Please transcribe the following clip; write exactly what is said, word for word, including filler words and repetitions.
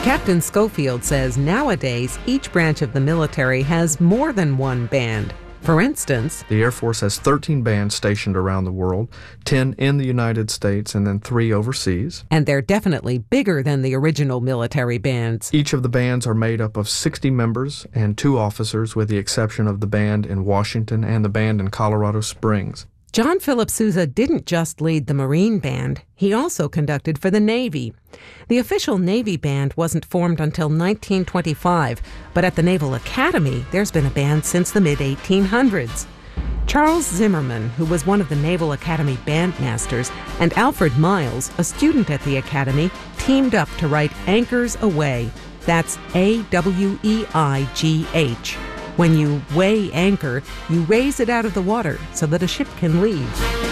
Captain Schofield says nowadays each branch of the military has more than one band. For instance, the Air Force has thirteen bands stationed around the world, ten in the United States and then three overseas. And they're definitely bigger than the original military bands. Each of the bands are made up of sixty members and two officers, with the exception of the band in Washington and the band in Colorado Springs. John Philip Sousa didn't just lead the Marine Band, he also conducted for the Navy. The official Navy Band wasn't formed until nineteen twenty-five, but at the Naval Academy, there's been a band since the mid eighteen hundreds. Charles Zimmerman, who was one of the Naval Academy bandmasters, and Alfred Miles, a student at the Academy, teamed up to write Anchors Aweigh. That's A W E I G H. When you weigh anchor, you raise it out of the water so that a ship can leave.